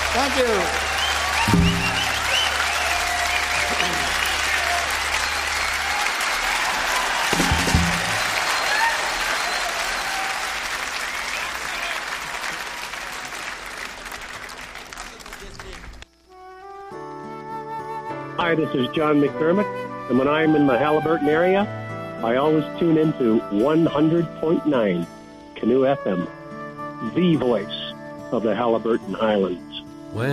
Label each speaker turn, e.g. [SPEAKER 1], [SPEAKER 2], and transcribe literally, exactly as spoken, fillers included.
[SPEAKER 1] Thank you.
[SPEAKER 2] Hi, this is John McDermott, and when I'm in the Haliburton area, I always tune into one hundred point nine Canoe F M, the voice of the Haliburton Highland.